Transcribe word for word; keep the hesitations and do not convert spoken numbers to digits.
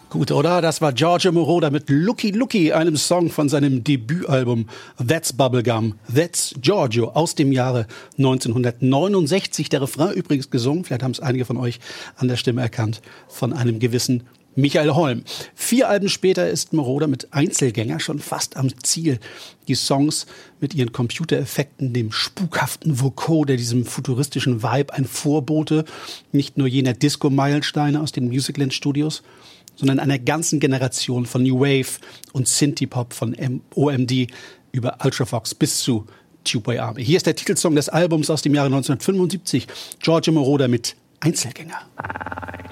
Gut, oder? Das war Giorgio Moroder mit Looky Looky, einem Song von seinem Debütalbum That's Bubblegum, That's Giorgio aus dem Jahre neunzehnhundertneunundsechzig. Der Refrain übrigens gesungen, vielleicht haben es einige von euch an der Stimme erkannt, von einem gewissen Michael Holm. Vier Alben später ist Moroder mit Einzelgänger schon fast am Ziel. Die Songs mit ihren Computereffekten, dem spukhaften Vocoder, diesem futuristischen Vibe, ein Vorbote nicht nur jener Disco-Meilensteine aus den Musicland-Studios, sondern einer ganzen Generation von New Wave und Synthie-Pop von O M D über Ultravox bis zu Tubeway Army. Hier ist der Titelsong des Albums aus dem Jahre neunzehnhundertfünfundsiebzig, Giorgio Moroder mit Einzelgänger.